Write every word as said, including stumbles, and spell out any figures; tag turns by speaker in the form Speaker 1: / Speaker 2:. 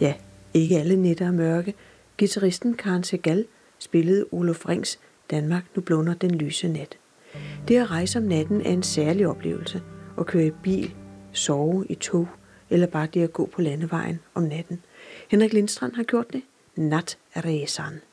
Speaker 1: Ja, ikke alle nætter er mørke. Guitaristen Karen Segal spillede Oluf Rings Danmark, nu blunder den lyse nat. Det at rejse om natten er en særlig oplevelse. At køre i bil, sove i tog, eller bare det at gå på landevejen om natten. Henrik Lindstrand har gjort det. Nattresan.